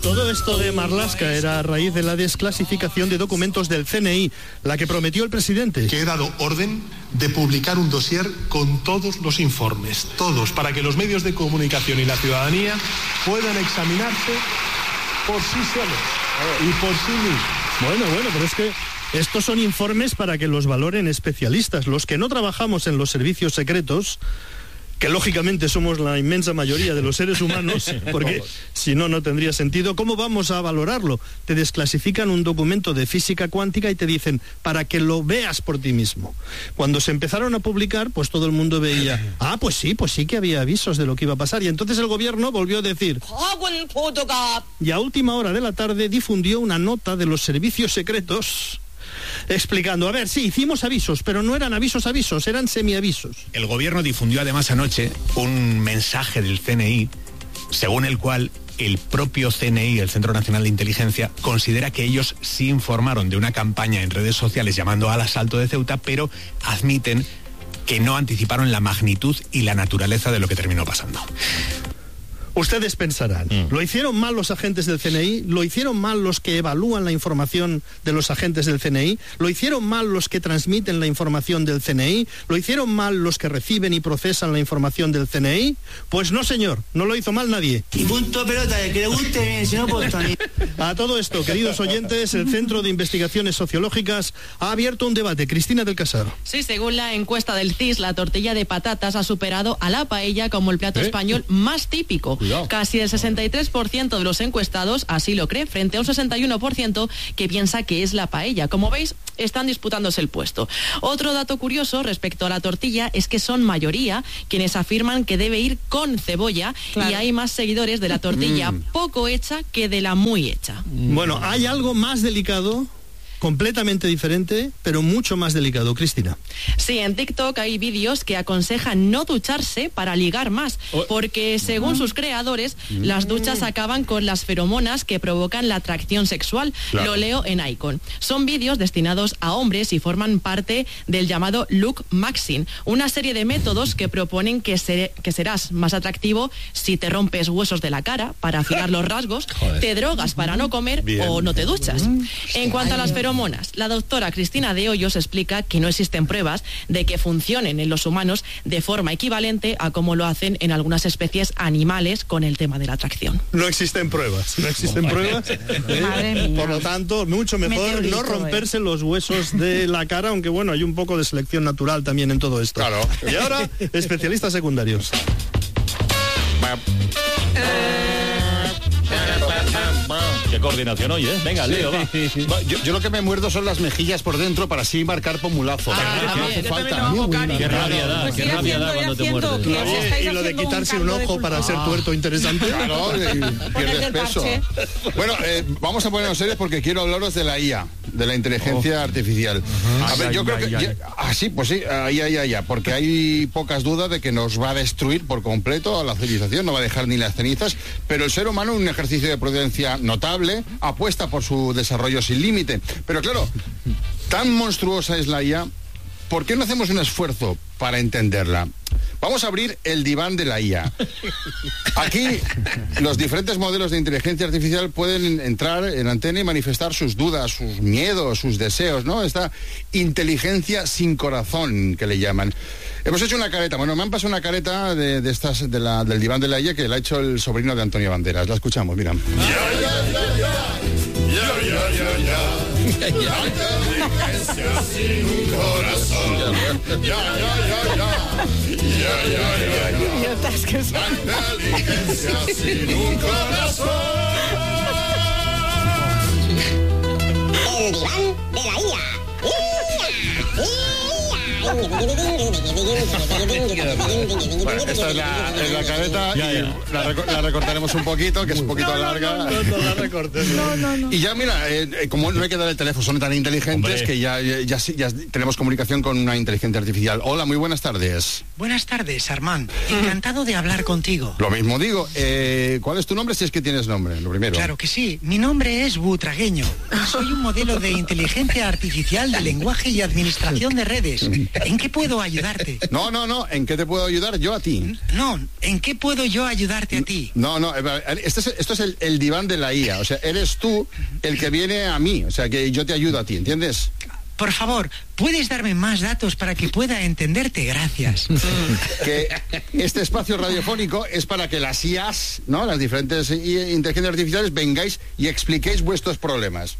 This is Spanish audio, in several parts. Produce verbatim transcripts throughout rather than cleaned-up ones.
Todo esto de Marlaska era a raíz de la desclasificación de documentos del C N I, la que prometió el presidente. Que he dado orden de publicar un dossier con todos los informes, todos, para que los medios de comunicación y la ciudadanía puedan examinarse por sí solos y por sí mismos. Bueno, bueno, pero es que estos son informes para que los valoren especialistas. Los que no trabajamos en los servicios secretos, que lógicamente somos la inmensa mayoría de los seres humanos, porque si no, no tendría sentido. ¿Cómo vamos a valorarlo? Te desclasifican un documento de física cuántica y te dicen, para que lo veas por ti mismo. Cuando se empezaron a publicar, pues todo el mundo veía, ah, pues sí, pues sí que había avisos de lo que iba a pasar. Y entonces el gobierno volvió a decir, y a última hora de la tarde difundió una nota de los servicios secretos explicando, a ver, sí, hicimos avisos, pero no eran avisos avisos, eran semiavisos. El gobierno difundió además anoche un mensaje del C N I, según el cual el propio C N I, el Centro Nacional de Inteligencia, considera que ellos sí informaron de una campaña en redes sociales llamando al asalto de Ceuta, pero admiten que no anticiparon la magnitud y la naturaleza de lo que terminó pasando. Ustedes pensarán, mm. ¿lo hicieron mal los agentes del C N I? ¿Lo hicieron mal los que evalúan la información de los agentes del C N I? ¿Lo hicieron mal los que transmiten la información del C N I? ¿Lo hicieron mal los que reciben y procesan la información del C N I? Pues no, señor, no lo hizo mal nadie. Y punto pelota, el que le guste, si no, pues Tony. A todo esto, queridos oyentes, el Centro de Investigaciones Sociológicas ha abierto un debate. Cristina del Casar. Sí, según la encuesta del C I S, la tortilla de patatas ha superado a la paella como el plato ¿Eh? español más típico. Cuidado. Casi el sesenta y tres por ciento de los encuestados así lo cree, frente a un sesenta y uno por ciento que piensa que es la paella. Como veis, están disputándose el puesto. Otro dato curioso respecto a la tortilla es que son mayoría quienes afirman que debe ir con cebolla, claro. Y hay más seguidores de la tortilla poco hecha que de la muy hecha. Bueno, hay algo más delicado, completamente diferente, pero mucho más delicado. Cristina. Sí, en TikTok hay vídeos que aconsejan no ducharse para ligar más, porque según sus creadores, las duchas acaban con las feromonas que provocan la atracción sexual. Claro. Lo leo en Icon. Son vídeos destinados a hombres y forman parte del llamado look maxing, una serie de métodos que proponen que, ser, que serás más atractivo si te rompes huesos de la cara para afinar los rasgos, te drogas para no comer Bien. o no te duchas. En cuanto a las feromonas, la doctora Cristina de Hoyos explica que no existen pruebas de que funcionen en los humanos de forma equivalente a como lo hacen en algunas especies animales con el tema de la atracción. No existen pruebas, no existen pruebas. ¿eh? Por lo tanto, mucho mejor no romperse eh. los huesos de la cara, aunque bueno, hay un poco de selección natural también en todo esto. Claro. Y ahora, especialistas secundarios. Qué coordinación hoy, ¿eh? Venga, sí, Leo, va. Yo, yo lo que me muerdo son las mejillas por dentro para así marcar pomulazo. Ah, no hace falta. Qué rabia da, qué rabia da cuando te muerdes. Y lo de quitarse un ojo para ser tuerto interesante. Claro, pierdes peso. Bueno, eh, vamos a ponernos serios porque quiero hablaros de la I A, de la inteligencia oh. artificial. Uh-huh. A ver, ay, yo ay, creo ay, que... Ay. Ya, ah, sí, pues sí, ahí, ahí, ahí, porque hay pocas dudas de que nos va a destruir por completo a la civilización, no va a dejar ni las cenizas, pero el ser humano, en un ejercicio de prudencia notable, apuesta por su desarrollo sin límite. Pero claro, tan monstruosa es la I A, ¿por qué no hacemos un esfuerzo para entenderla? Vamos a abrir el diván de la I A. Aquí los diferentes modelos de inteligencia artificial pueden entrar en antena y manifestar sus dudas, sus miedos, sus deseos, ¿no? Esta inteligencia sin corazón que le llaman. Hemos hecho una careta, bueno, me han pasado una careta de, de estas de la, del diván de la I A que la ha hecho el sobrino de Antonio Banderas. La escuchamos, mira. Ya, ya, ya, ya. Ya, ya, ya, ya. La inteligencia sin un corazón. Ya, ya, ya, ya. Ya, ya, ya, ya. La inteligencia sin un corazón. El diván de la I A. Bueno, esta es la, es la careta ya, ya. y la, reco- la recortaremos un poquito, que es un poquito no, larga. No, no, no, no la recortes. No, no, no. Y ya, mira, eh, como no hay que dar el teléfono, son tan inteligentes Hombre. que ya, ya, ya, ya tenemos comunicación con una inteligencia artificial. Hola, muy buenas tardes. Buenas tardes, Armand. Encantado de hablar contigo. Lo mismo digo. Eh, ¿Cuál es tu nombre, si es que tienes nombre? Lo primero. Claro que sí. Mi nombre es Butragueño. Soy un modelo de inteligencia artificial de lenguaje y administración de redes. ¿En qué puedo ayudarte? ayudarte. No, no, no, ¿en qué te puedo ayudar yo a ti? No, ¿en qué puedo yo ayudarte a ti? No, no, este es, esto es el, el diván de la I A, o sea, eres tú el que viene a mí, o sea, que yo te ayudo a ti, ¿entiendes? Por favor, ¿puedes darme más datos para que pueda entenderte? Gracias. Que este espacio radiofónico es para que las I As, ¿no?, las diferentes inteligencias artificiales, vengáis y expliquéis vuestros problemas.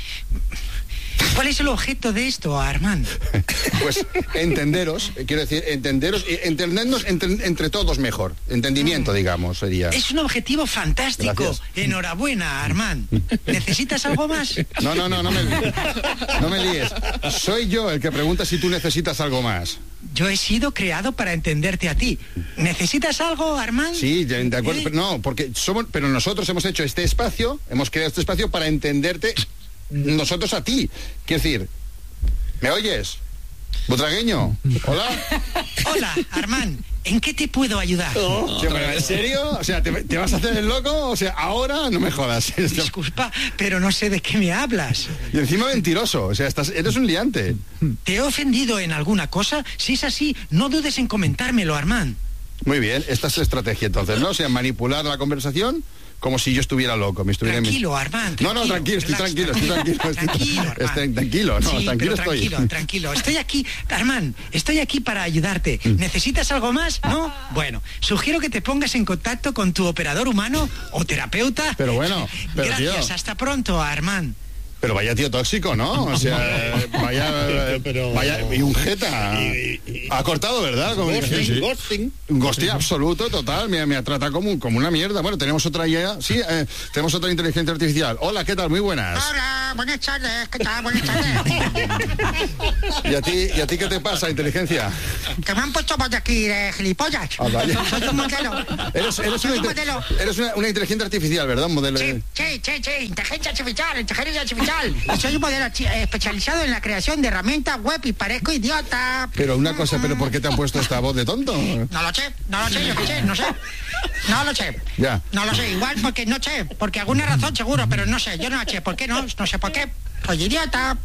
¿Cuál es el objeto de esto, Armand? Pues entenderos, quiero decir, entenderos, entendernos entre, entre todos mejor. Entendimiento, digamos, sería. Es un objetivo fantástico. Gracias. Enhorabuena, Armand. ¿Necesitas algo más? No, no, no, no me, no me líes. Soy yo el que pregunta si tú necesitas algo más. Yo he sido creado para entenderte a ti. ¿Necesitas algo, Armand? Sí, de acuerdo, ¿Eh? pero no, porque somos, pero nosotros hemos hecho este espacio, hemos creado este espacio para entenderte nosotros a ti. Quiero decir, ¿me oyes? Butragueño, hola. Hola, Armand, ¿en qué te puedo ayudar? Oh, sí, ¿en serio? O sea, ¿te, ¿te vas a hacer el loco? O sea, ahora no me jodas. Disculpa, pero no sé de qué me hablas. Y encima mentiroso, o sea, estás, eres un liante. ¿Te he ofendido en alguna cosa? Si es así, no dudes en comentármelo, Armand. Muy bien, esta es tu estrategia entonces, ¿no? O sea, manipular la conversación como si yo estuviera loco, me estuviera tranquilo, en mi... Armand. No, no, tranquilo, estoy relax, tranquilo, estoy tranquilo. Tranquilo, estoy, Armand. tranquilo, no, sí, tranquilo pero estoy. Tranquilo, tranquilo. Estoy aquí, Armand, estoy aquí para ayudarte. ¿Necesitas algo más? ¿No? Bueno, sugiero que te pongas en contacto con tu operador humano o terapeuta. Pero bueno, pero Gracias, tío. Hasta pronto, Armand. Pero vaya tío tóxico, ¿no? O sea, vaya, pero, vaya y un jeta. Y, y, ha cortado, ¿verdad? Como ghosting, sí, sí. ghosting. Un ghosting absoluto, total. Me, me trata como, como una mierda. Bueno, tenemos otra ya. Sí, eh, tenemos otra inteligencia artificial. Hola, ¿qué tal? Muy buenas. Hola, buenas tardes. ¿Qué tal? Buenas tardes. ¿Y a ti, y a ti qué te pasa, inteligencia? Que me han puesto por aquí de gilipollas. Ah, vaya. Soy un modelo. Eres, eres, Soy una, un inte- modelo. eres una, una inteligencia artificial, ¿verdad? Un modelo. Sí, sí, sí, sí, inteligencia artificial, inteligencia artificial. Soy un modelo chi- eh, especializado en la creación de herramientas web y parezco idiota. Pero una cosa, ¿pero por qué te han puesto esta voz de tonto? No lo sé, no lo sé, yo qué sé, no sé. No lo sé. Ya. No lo sé, igual porque no sé, porque alguna razón seguro, pero no sé, yo no sé por qué no, no sé por qué. Soy idiota.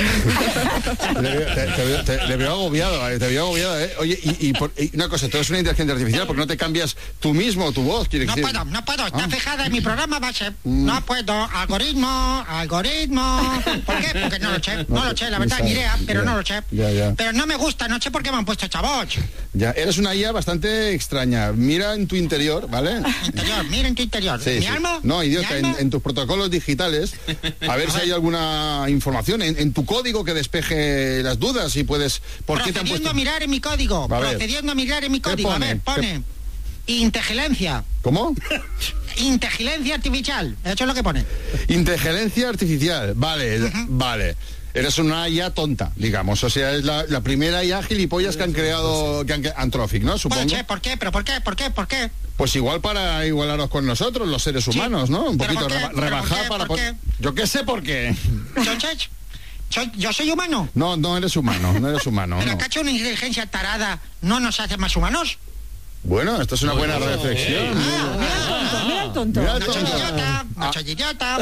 Le, te, te, te, le veo agobiado, eh, te veo agobiado, ¿eh? Oye, y, y, por, y una cosa, tú eres una inteligencia artificial, porque no te cambias tú mismo tu voz, quiere No decir. puedo, no puedo, está Ah. fijada en mi programa base. No puedo, algoritmo, algoritmo. ¿Por qué? Porque no lo sé, no lo sé, la verdad, ni idea, pero Ya, no lo sé. ya, ya. Pero no me gusta, no sé por qué me han puesto esta voz. Ya, eres una I A bastante extraña. Mira en tu interior, ¿vale? Interior, mira en tu interior. Sí, ¿Mi sí. alma? No, ¿Mi idiota, en, alma? en tus protocolos digitales, a ver si hay alguna información en, en tu código que despeje las dudas y puedes... ¿Por qué te han Procediendo puesto...? a mirar en mi código. A ver. Procediendo a mirar en mi código. pone? A ver, pone. Inteligencia. ¿Cómo? Inteligencia artificial. Eso es lo que pone. Inteligencia artificial. Vale, Ujú. vale. Eres una I A tonta, digamos. O sea, es la, la primera I A gilipollas que han creado que han, Anthropic, ¿no? Supongo. Puede ser, ¿por qué? ¿Pero por qué? ¿Por qué? ¿Por qué? Pues igual para igualaros con nosotros, los seres humanos, ¿no? Un ¿Pero poquito por qué? reba- ¿Pero por rebajar qué? para... ¿Por pon- qué? Yo qué sé por qué. Entonces, soy- yo soy humano. No, no eres humano, no eres humano. Pero no. ¿acaso una inteligencia tarada no nos hace más humanos? Bueno, esto es una buena reflexión. Mira el tonto. Mira el No soy tonto. idiota, no Ah. soy idiota.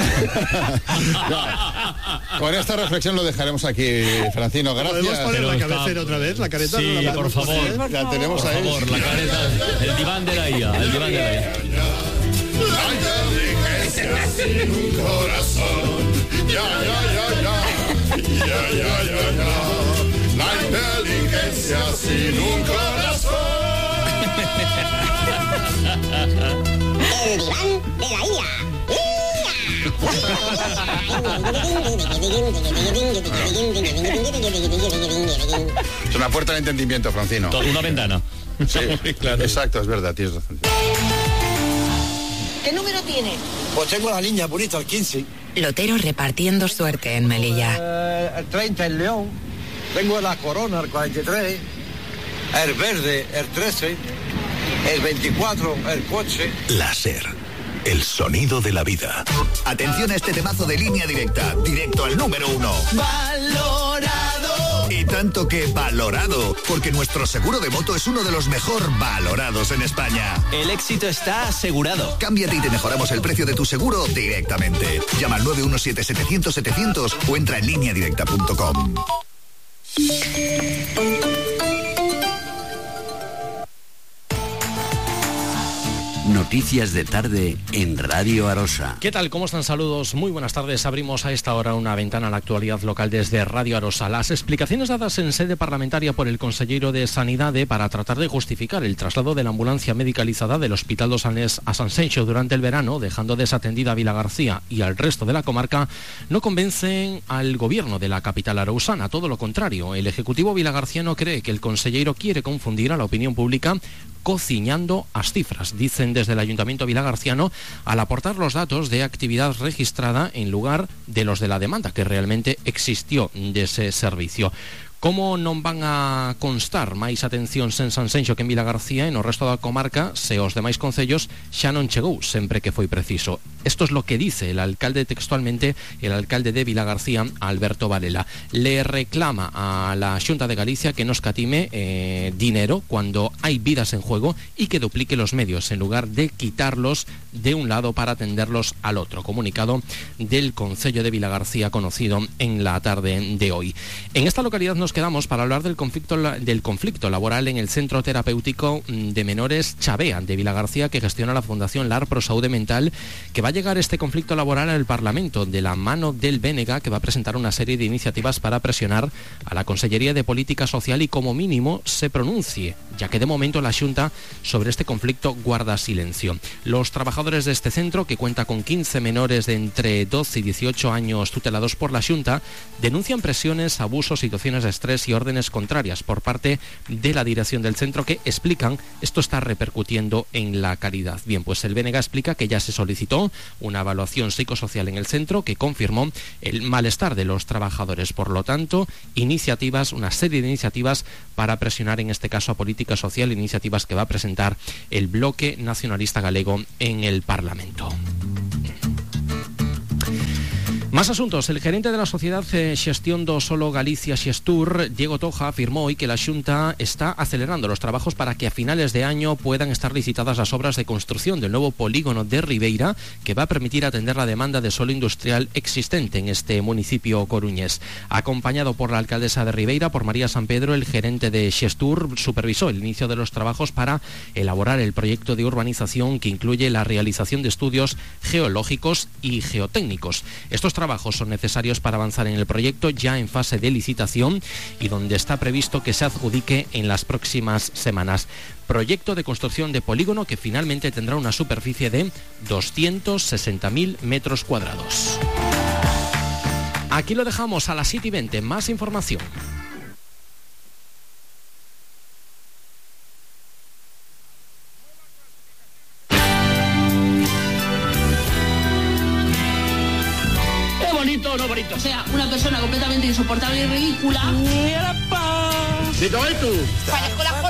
Ya. Con esta reflexión lo dejaremos aquí, Francino. ¿Podemos Gracias. poner Pero la está- cabecera otra vez, la careta? Sí, ¿No la por podemos favor. poner? La tenemos Por ahí. favor, la careta, el diván de la I A, el diván de la I A. La inteligencia sin un corazón. Ya, ya, ya, ya. Ya, ya, ya, ya. La inteligencia sin un corazón. El diván de la I A. Es una puerta de entendimiento, Francino. To- Una ventana. Sí, exacto, es verdad, tienes razón. ¿Qué número tiene? Pues tengo la niña bonita, el quince. Lotero repartiendo suerte en Melilla. Eh, el treinta, el león. Tengo la corona, el cuarenta y tres. El verde, el trece. El veinticuatro, el coche. Láser. El sonido de la vida. Atención a este temazo de Línea Directa. Directo al número uno. ¡Valorado! Y tanto que valorado, porque nuestro seguro de moto es uno de los mejor valorados en España. El éxito está asegurado. Cámbiate y te mejoramos el precio de tu seguro directamente. Llama al nueve uno siete setecientos setecientos o entra en línea directa punto com. Noticias de tarde en Radio Arosa. ¿Qué tal? ¿Cómo están? Saludos. Muy buenas tardes. Abrimos a esta hora una ventana a la actualidad local desde Radio Arosa. Las explicaciones dadas en sede parlamentaria por el consejero de Sanidad para tratar de justificar el traslado de la ambulancia medicalizada del Hospital Dos Anés a Sanxenxo durante el verano, dejando desatendida a Vilagarcía y al resto de la comarca, no convencen al gobierno de la capital arausana. Todo lo contrario, el ejecutivo vilagarciano cree que el consejero quiere confundir a la opinión pública cociñando as cifras, dicen desde el Ayuntamiento vilagarciano, al aportar los datos de actividad registrada en lugar de los de la demanda que realmente existió de ese servicio. Como non van a constar máis atencións en Sanxenxo que en Vilagarcía, en o resto da comarca, se os demais concellos xa non chegou sempre que foi preciso. Esto es lo que dice el alcalde textualmente, el alcalde de Vilagarcía, Alberto Varela. Le reclama a la Xunta de Galicia que no escatime eh, dinero cuando hay vidas en juego y que duplique los medios en lugar de quitarlos de un lado para atenderlos al otro. Comunicado del Concello de Vilagarcía conocido en la tarde de hoy. En esta localidad nos quedamos para hablar del conflicto, del conflicto laboral en el Centro Terapéutico de Menores Chavea de Vilagarcía, que gestiona la Fundación LAR Pro Saúde Mental, que va a llegar este conflicto laboral al Parlamento de la mano del B N G, que va a presentar una serie de iniciativas para presionar a la Consellería de Política Social y como mínimo se pronuncie, ya que de momento la Xunta sobre este conflicto guarda silencio. Los trabajadores de este centro, que cuenta con quince menores de entre doce y dieciocho años tutelados por la Xunta, denuncian presiones, abusos, situaciones de estrés y órdenes contrarias por parte de la dirección del centro que explican esto está repercutiendo en la calidad. Bien, pues el B N G explica que ya se solicitó una evaluación psicosocial en el centro que confirmó el malestar de los trabajadores. Por lo tanto, iniciativas, una serie de iniciativas para presionar en este caso a política social, iniciativas que va a presentar el Bloque Nacionalista Galego en el Parlamento. Más asuntos. El gerente de la Sociedad eh, Xestión do Solo Galicia Xestur, Diego Toja, afirmó hoy que la Xunta está acelerando los trabajos para que a finales de año puedan estar licitadas las obras de construcción del nuevo polígono de Ribeira, que va a permitir atender la demanda de suelo industrial existente en este municipio coruñés. Acompañado por la alcaldesa de Ribeira, por María San Pedro, el gerente de Xestur supervisó el inicio de los trabajos para elaborar el proyecto de urbanización que incluye la realización de estudios geológicos y geotécnicos. Estos trabajos son necesarios para avanzar en el proyecto ya en fase de licitación y donde está previsto que se adjudique en las próximas semanas. Proyecto de construcción de polígono que finalmente tendrá una superficie de doscientos sesenta mil metros cuadrados. Aquí lo dejamos a las siete y veinte. Más información. No bonito. O sea, una persona completamente insoportable y ridícula. ¡Dito tú!